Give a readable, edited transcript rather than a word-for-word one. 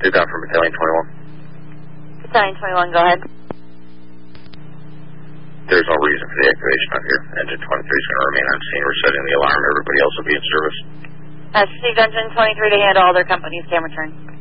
Did that from Battalion 21. Battalion 21, go ahead. There's no reason for the activation out here. Engine 23 is going to remain on scene. We're setting the alarm. Everybody else will be in service. Received Engine 23 to handle all their company's camera turn.